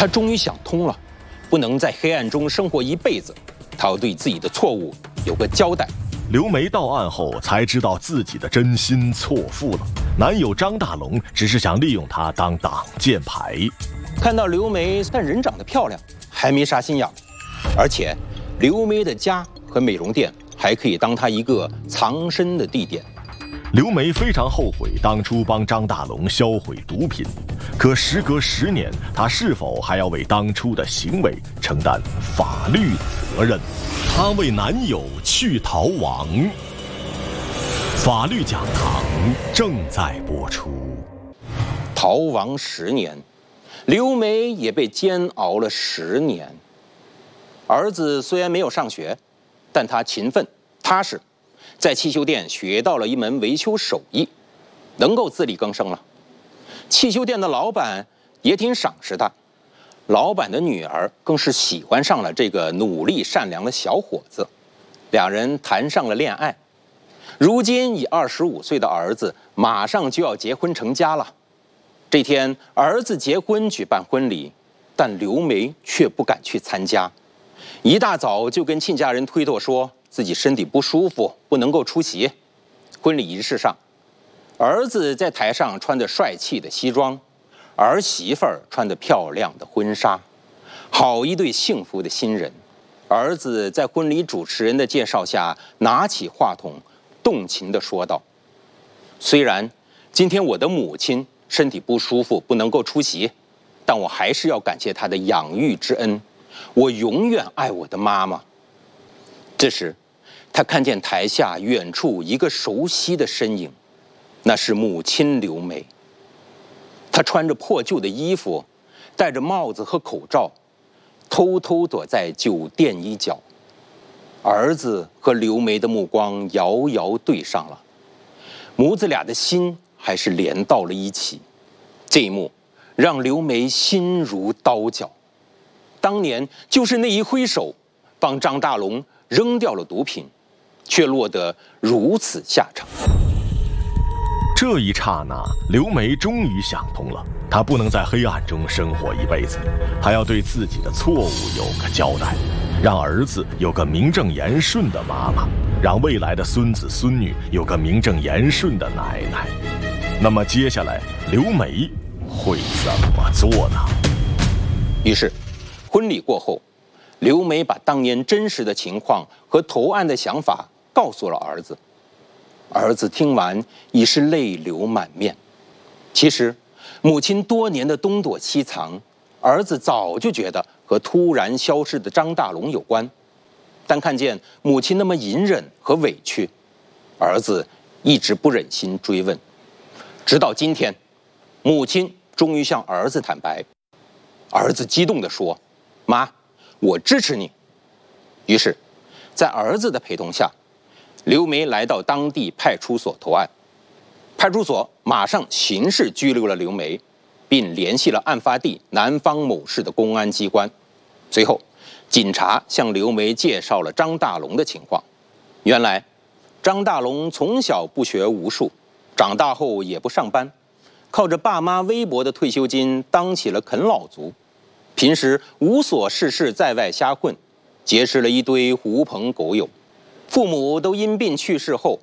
他终于想通了，不能在黑暗中生活一辈子，他要对自己的错误有个交代。 刘梅到案后才知道自己的真心错付了，男友张大龙只是想利用她当挡箭牌。 看到刘梅但人长得漂亮，还没啥心眼，而且刘梅的家和美容店还可以当她一个藏身的地点。 刘梅非常后悔当初帮张大龙销毁毒品，可时隔10年，她是否还要为当初的行为承担法律责任？她为男友去逃亡。法律讲堂正在播出。 逃亡10年，刘梅也被煎熬了10年。儿子虽然没有上学，但他勤奋踏实，在汽修店学到了一门维修手艺，能够自力更生了。汽修店的老板也挺赏识他，老板的女儿更是喜欢上了这个努力善良的小伙子，两人谈上了恋爱。如今以25岁的儿子马上就要结婚成家了。这天，儿子结婚举办婚礼，但刘梅却不敢去参加，一大早就跟亲家人推脱说自己身体不舒服，不能够出席。婚礼仪式上，儿子在台上穿着帅气的西装，儿媳妇儿穿着漂亮的婚纱，好一对幸福的新人。儿子在婚礼主持人的介绍下，拿起话筒，动情地说道：“虽然今天我的母亲身体不舒服，不能够出席，但我还是要感谢她的养育之恩，我永远爱我的妈妈。”这时，他看见台下远处一个熟悉的身影，那是母亲刘梅。她穿着破旧的衣服，戴着帽子和口罩，偷偷躲在酒店一角。儿子和刘梅的目光遥遥对上了，母子俩的心还是连到了一起。这一幕让刘梅心如刀绞。当年就是那一挥手，帮张大龙扔掉了毒品，却落得如此下场。 这一刹那，刘梅终于想通了，她不能在黑暗中生活一辈子，她要对自己的错误有个交代，让儿子有个名正言顺的妈妈，让未来的孙子孙女有个名正言顺的奶奶。那么接下来，刘梅会怎么做呢？ 于是，婚礼过后，刘梅把当年真实的情况和投案的想法告诉了儿子。儿子听完已是泪流满面。其实，母亲多年的东躲西藏，儿子早就觉得和突然消失的张大龙有关，但看见母亲那么隐忍和委屈，儿子一直不忍心追问。直到今天，母亲终于向儿子坦白。儿子激动地说：“妈，我支持你。”于是，在儿子的陪同下，刘梅来到当地派出所投案。派出所马上刑事拘留了刘梅，并联系了案发地南方某市的公安机关。随后，警察向刘梅介绍了张大龙的情况。原来，张大龙从小不学无术，长大后也不上班，靠着爸妈微薄的退休金当起了啃老族。平时无所事事，在外瞎混，结识了一堆狐朋狗友。父母都因病去世后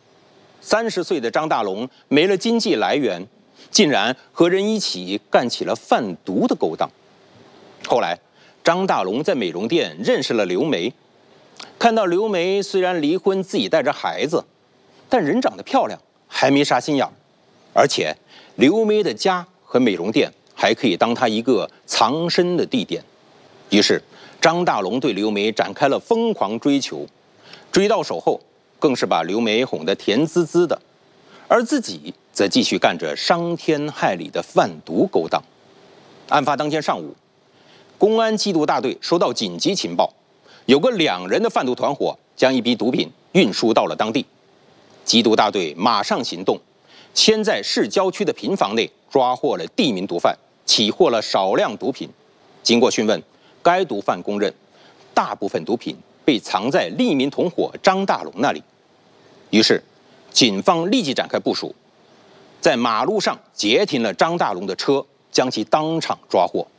，30岁的张大龙没了经济来源，竟然和人一起干起了贩毒的勾当。后来，张大龙在美容店认识了刘梅，看到刘梅虽然离婚，自己带着孩子，但人长得漂亮，还没啥心眼，而且刘梅的家和美容店还可以当她一个藏身的地点。于是，张大龙对刘梅展开了疯狂追求，追到手后，更是把刘梅哄得甜滋滋的，而自己则继续干着伤天害理的贩毒勾当。案发当天上午，公安缉毒大队收到紧急情报，有个2人的贩毒团伙将一批毒品运输到了当地。缉毒大队马上行动，先在市郊区的平房内抓获了地名毒贩，起获了少量毒品。经过讯问，该毒贩供认，大部分毒品被藏在匿名同伙张大龙那里。于是，警方立即展开部署，在马路上截停了张大龙的车，将其当场抓获。